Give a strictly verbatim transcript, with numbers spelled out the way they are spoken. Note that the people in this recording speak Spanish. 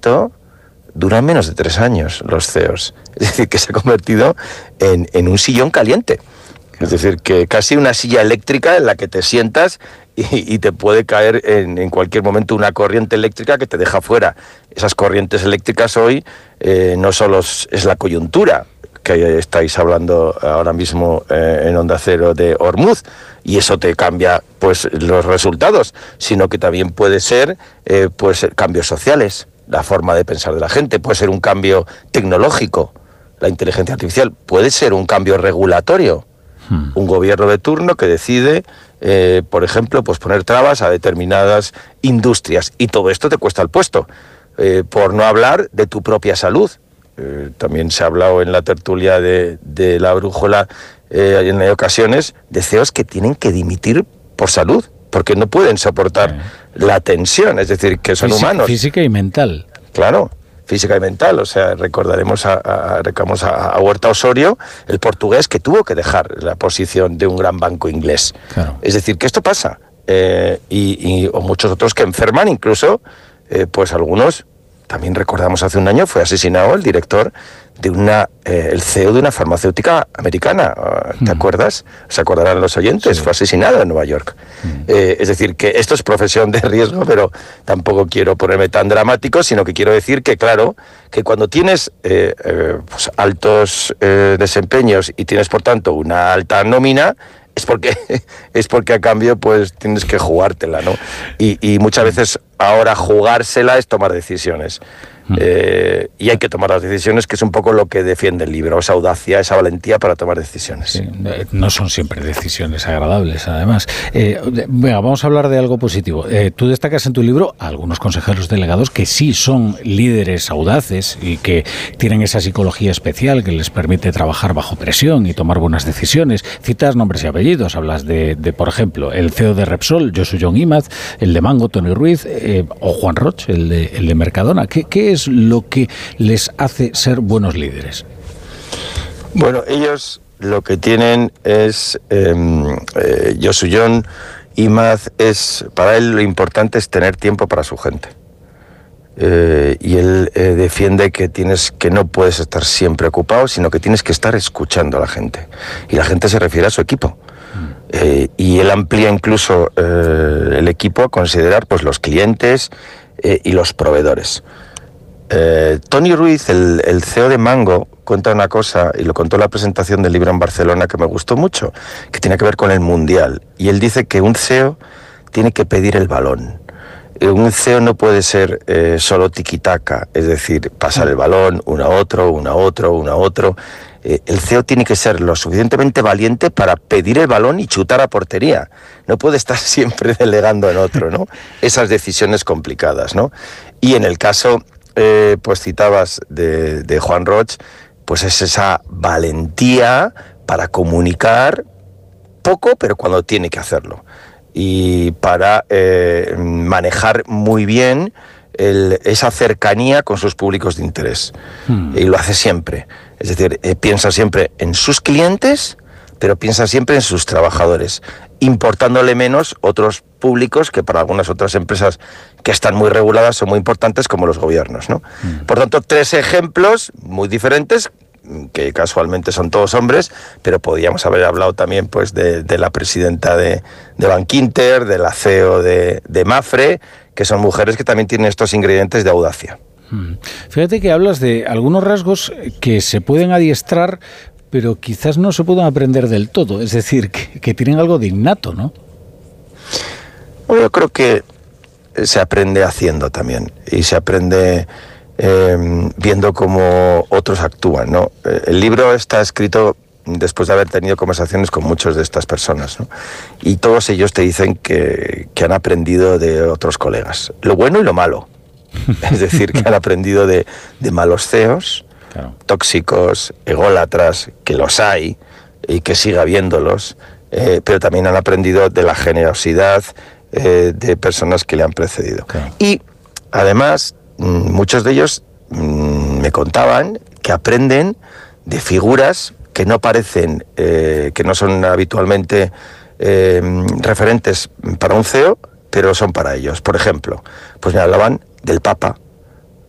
éxito duran menos de tres años los C E Os. Es decir, que se ha convertido en, en un sillón caliente. Es decir, que casi una silla eléctrica en la que te sientas y, y te puede caer en, en cualquier momento una corriente eléctrica que te deja fuera. Esas corrientes eléctricas hoy eh, no solo es, es la coyuntura, que estáis hablando ahora mismo eh, en Onda Cero de Hormuz, y eso te cambia pues los resultados, sino que también puede ser eh, pues cambios sociales, la forma de pensar de la gente, puede ser un cambio tecnológico, la inteligencia artificial, puede ser un cambio regulatorio. Un gobierno de turno que decide, eh, por ejemplo, pues poner trabas a determinadas industrias, y todo esto te cuesta el puesto, eh, por no hablar de tu propia salud. Eh, también se ha hablado en la tertulia de, de La Brújula eh, en ocasiones de C E Os que tienen que dimitir por salud, porque no pueden soportar sí. la tensión, es decir, que son Física, humanos. Física y mental. Claro. Física y mental, o sea, recordaremos a, a, a, a Huerta Osorio, el portugués que tuvo que dejar la posición de un gran banco inglés. Claro. Es decir, que esto pasa, eh, y, y o muchos otros que enferman, incluso, eh, pues algunos, también recordamos hace un año, fue asesinado el director de una, eh, el C E O de una farmacéutica americana, ¿te mm. acuerdas? Se acordarán los oyentes, sí. Fue asesinado en Nueva York. Mm. Eh, es decir, que esto es profesión de riesgo, pero tampoco quiero ponerme tan dramático, sino que quiero decir que, claro, que cuando tienes eh, eh, pues altos eh, desempeños y tienes, por tanto, una alta nómina, es porque, es porque a cambio pues tienes que jugártela, ¿no? Y, y muchas veces ahora jugársela es tomar decisiones. Eh, y hay que tomar las decisiones, que es un poco lo que defiende el libro, esa audacia, esa valentía para tomar decisiones. Sí, no son siempre decisiones agradables, además. Eh, venga, vamos a hablar de algo positivo. Eh, tú destacas en tu libro a algunos consejeros delegados que sí son líderes audaces y que tienen esa psicología especial que les permite trabajar bajo presión y tomar buenas decisiones. Citas nombres y apellidos, hablas de, de por ejemplo, el C E O de Repsol, Josu Jon Imaz, el de Mango, Tony Ruiz, eh, o Juan Roch, el de, el de Mercadona. ¿Qué, qué es lo que les hace ser buenos líderes? Bueno, ellos lo que tienen es eh, eh, Josu Jon Imaz, es para él lo importante es tener tiempo para su gente, eh, y él eh, defiende que tienes que no puedes estar siempre ocupado, sino que tienes que estar escuchando a la gente, y la gente se refiere a su equipo. Eh, y él amplía incluso eh, el equipo a considerar pues los clientes eh, y los proveedores. Eh, Tony Ruiz, el, el C E O de Mango, cuenta una cosa, y lo contó en la presentación del libro en Barcelona, que me gustó mucho, que tiene que ver con el Mundial. Y él dice que un C E O tiene que pedir el balón. Eh, un C E O no puede ser eh, solo tiquitaca, es decir, pasar el balón uno a otro, uno a otro, uno a otro. Eh, el C E O tiene que ser lo suficientemente valiente para pedir el balón y chutar a portería. No puede estar siempre delegando en otro, ¿no? Esas decisiones complicadas, ¿no? Y en el caso... Eh, pues citabas de, de Juan Roch, pues es esa valentía para comunicar poco, pero cuando tiene que hacerlo, y para eh, manejar muy bien el, esa cercanía con sus públicos de interés. Hmm. Y lo hace siempre, es decir, eh, piensa siempre en sus clientes, pero piensa siempre en sus trabajadores, importándole menos otros públicos que para algunas otras empresas que están muy reguladas son muy importantes, como los gobiernos, ¿no? Mm. Por tanto, tres ejemplos muy diferentes, que casualmente son todos hombres, pero podríamos haber hablado también pues de, de la presidenta de, de Bankinter, de la C E O de, de Mapfre, que son mujeres que también tienen estos ingredientes de audacia. Mm. Fíjate que hablas de algunos rasgos que se pueden adiestrar, pero quizás no se puedan aprender del todo, es decir, que, que tienen algo de innato, ¿no? Yo creo que se aprende haciendo también, y se aprende eh, viendo cómo otros actúan, ¿no? El libro está escrito después de haber tenido conversaciones con muchos de estas personas, ¿no? Y todos ellos te dicen que, que han aprendido de otros colegas, lo bueno y lo malo. Es decir, que han aprendido de, de malos C E Os, claro, tóxicos, ególatras, que los hay y que siga habiéndolos, eh, pero también han aprendido de la generosidad eh, de personas que le han precedido. Claro. Y además, mmm, muchos de ellos mmm, me contaban que aprenden de figuras que no parecen, eh, que no son habitualmente eh, referentes para un C E O, pero son para ellos. Por ejemplo, pues me hablaban del Papa,